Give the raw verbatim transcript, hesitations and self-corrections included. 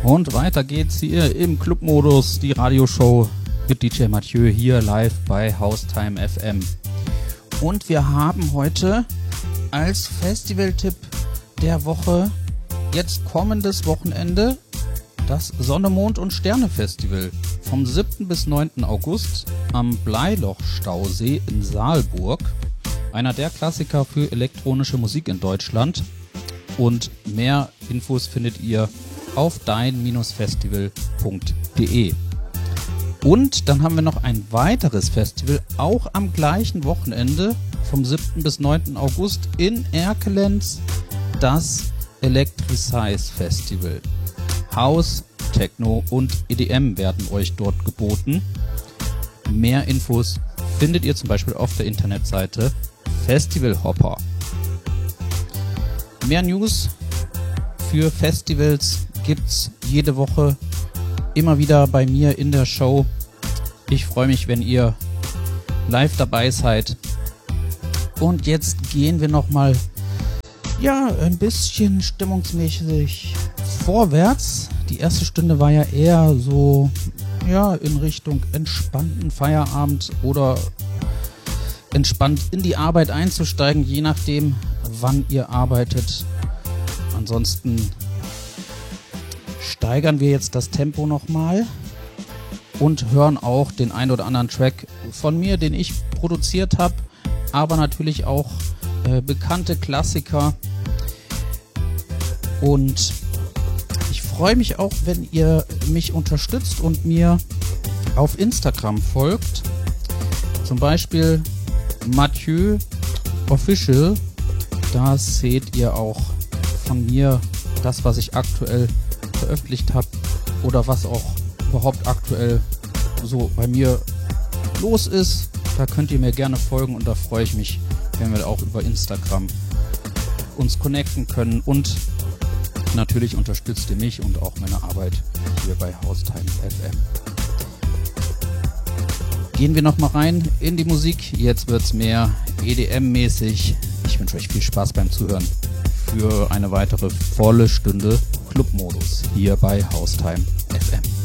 Und weiter geht's hier im Clubmodus, die Radioshow mit D J Mathieu hier live bei Haustime F M. Und wir haben heute als Festivaltipp der Woche jetzt kommendes Wochenende das Sonne, Mond und Sterne Festival vom siebten bis neunten August am Bleiloch-Stausee in Saalburg. Einer der Klassiker für elektronische Musik in Deutschland. Und mehr Infos findet ihr auf dein Festival punkt de. Und dann haben wir noch ein weiteres Festival, auch am gleichen Wochenende, vom siebten bis neunten August in Erkelenz, das Electricize Festival. House, Techno und E D M werden euch dort geboten. Mehr Infos findet ihr zum Beispiel auf der Internetseite Festival Hopper. Mehr News für Festivals gibt's jede Woche immer wieder bei mir in der Show. Ich freue mich, wenn ihr live dabei seid. Und jetzt gehen wir nochmal ja, ein bisschen stimmungsmäßig vorwärts. Die erste Stunde war ja eher so ja, in Richtung entspannten Feierabend oder entspannt in die Arbeit einzusteigen, je nachdem, wann ihr arbeitet. Ansonsten steigern wir jetzt das Tempo nochmal und hören auch den ein oder anderen Track von mir, den ich produziert habe, aber natürlich auch äh, bekannte Klassiker. Und ich freue mich auch, wenn ihr mich unterstützt und mir auf Instagram folgt. Zum Beispiel Mathieu Official. Da seht ihr auch von mir das, was ich aktuell veröffentlicht habe oder was auch überhaupt aktuell so bei mir los ist. Da könnt ihr mir gerne folgen und da freue ich mich, wenn wir auch über Instagram uns connecten können. Und natürlich unterstützt ihr mich und auch meine Arbeit hier bei Haustime F M. Gehen wir nochmal rein in die Musik. Jetzt wird's mehr E D M-mäßig. Ich wünsche euch viel Spaß beim Zuhören für eine weitere volle Stunde Clubmodus hier bei Haustime F M.